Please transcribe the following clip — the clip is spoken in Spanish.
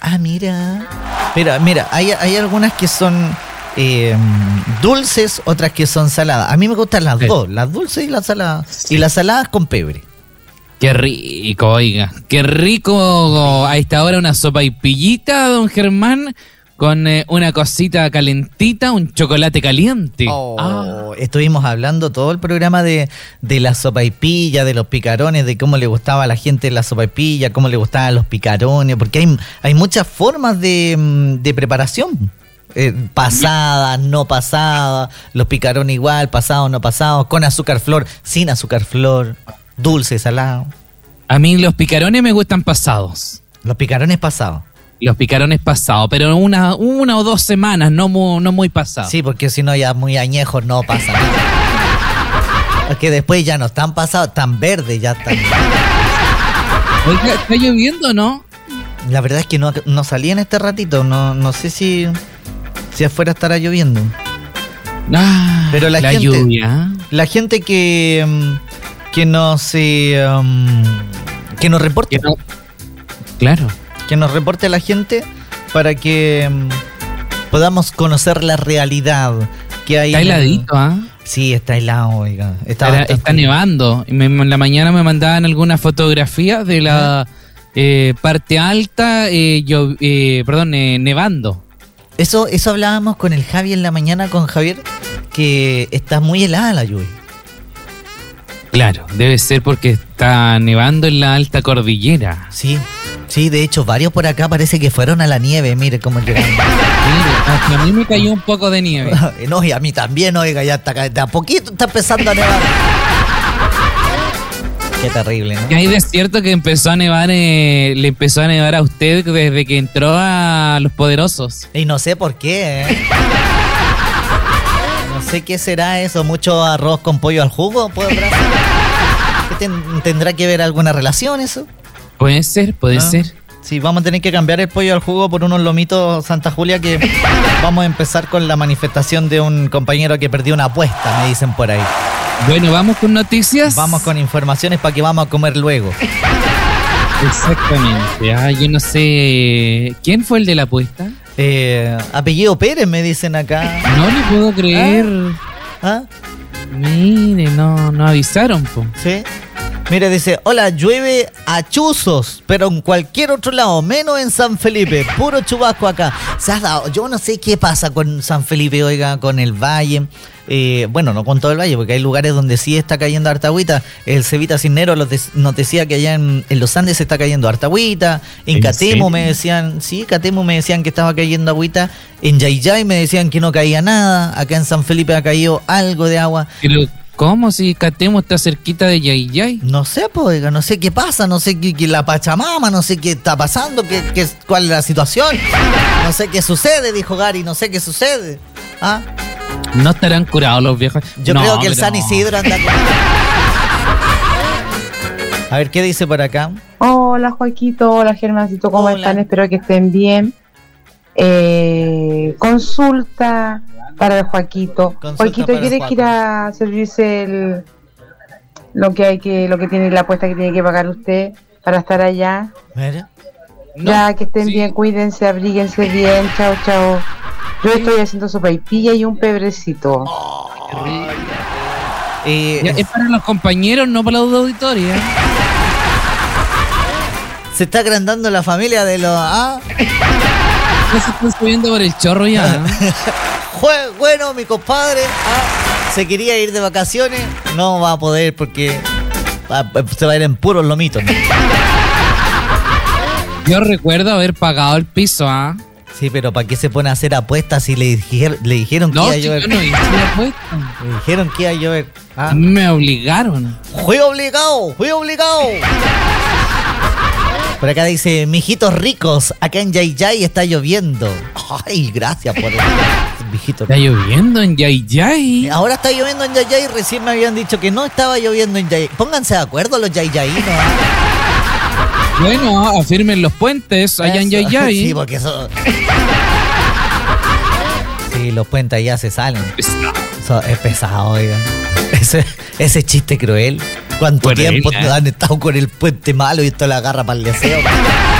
Ah, mira. Mira, hay algunas que son dulces, otras que son saladas. A mí me gustan las dos, las dulces y las saladas. Y las saladas con pebre. Qué rico, oiga. Qué rico a esta hora una sopaipillita, don Germán, con una cosita calentita, un chocolate caliente. Estuvimos hablando todo el programa de la sopaipilla, de los picarones, de cómo le gustaba a la gente la sopaipilla, cómo le gustaban los picarones, porque hay muchas formas de preparación. Pasada, no pasada, los picarones igual, pasados, no pasados, con azúcar flor, sin azúcar flor, dulce, salado. A mí los picarones me gustan pasados. Los picarones pasados. Los picarones pasados, pero una o 2 semanas, no muy pasados. Sí, porque si no ya muy añejos no pasa nada. Porque después ya no están pasados, están verdes, ya están. Oiga, ¿está lloviendo o no? La verdad es que no salí en este ratito, no sé si afuera estará lloviendo. Pero la gente, lluvia. La gente que nos reporte. Claro. Que nos reporte la gente para que podamos conocer la realidad que hay. Está heladito, ¿ah? Sí, está helado, oiga. Está nevando. En la mañana me mandaban algunas fotografías de la parte alta, nevando. Eso hablábamos con el Javi en la mañana, con Javier, que está muy helada la lluvia. Claro, debe ser porque está nevando en la alta cordillera. Sí, de hecho, varios por acá parece que fueron a la nieve, mire cómo llegaron. Mire, a mí me cayó un poco de nieve. No, y a mí también, oiga, ya está, de a poquito está empezando a nevar. Qué terrible, ¿no? Y hay de cierto que empezó a nevar, le empezó a nevar a usted desde que entró a Los Poderosos. Y no sé por qué, No sé qué será eso, mucho arroz con pollo al jugo, ¿podrá ser? ¿Tendrá que ver alguna relación eso? Puede ser. Sí, vamos a tener que cambiar el pollo al jugo por unos lomitos Santa Julia, que vamos a empezar con la manifestación de un compañero que perdió una apuesta, me dicen por ahí. Bueno, ¿vamos con noticias? Vamos con informaciones para que vamos a comer luego. Exactamente. Yo no sé... ¿Quién fue el de la apuesta? Apellido Pérez, me dicen acá. No le puedo creer. Mire, no avisaron, po. Sí. Mire, dice, hola, llueve a chuzos, pero en cualquier otro lado, menos en San Felipe, puro chubasco acá. Se ha dado, yo no sé qué pasa con San Felipe, oiga, con el valle. Bueno, no con todo el valle, porque hay lugares donde sí está cayendo harta agüita. El Cevita Cisneros nos decía que allá en los Andes se está cayendo harta agüita. En Catemo me decían, Catemo me decían que estaba cayendo agüita. En Yayay me decían que no caía nada. Acá en San Felipe ha caído algo de agua. Pero ¿cómo si Catemo está cerquita de Yayay? No sé, pues, no sé qué pasa, no sé qué la Pachamama, no sé qué está pasando, cuál es la situación. No sé qué sucede, dijo Gary, no sé qué sucede. ¿No estarán curados los viejos? Yo creo que el San Isidro anda curado. A ver, ¿qué dice por acá? Hola, Joaquito, hola, Germancito, ¿cómo están? Espero que estén bien. Consulta para el Joaquito. Joaquito, ¿quieres ir a servirse lo que tiene la apuesta que tiene que pagar usted para estar allá? Mira. Ya, que estén bien, cuídense, abríguense bien, chao. Yo estoy haciendo sopaipilla y un pebrecito. Es para los compañeros, no para los auditores. Se está agrandando la familia de los... No se están subiendo por el chorro ya. Bueno, mi compadre se quería ir de vacaciones, no va a poder porque se va a ir en puros lomitos, ¿no? Yo recuerdo haber pagado el piso, Sí, pero ¿para qué se pone a hacer apuestas si le dijeron que iba a llover? No, hice apuesta. Le dijeron que iba a llover. Me obligaron. Fui obligado. Por acá dice, mijitos ricos, acá en Yayay está lloviendo. Ay, gracias por eso, mijito. ¿Está lloviendo en Yayay? Ahora está lloviendo en Yayay, recién me habían dicho que no estaba lloviendo en Yayay. Pónganse de acuerdo los yayayinos. Bueno, afirmen los puentes allá en Yayay. Sí, porque eso... Sí, los puentes allá se salen. Eso es pesado, oiga. Ese chiste cruel. ¿Cuánto tiempo han estado con el puente malo y esto la agarra para el deseo?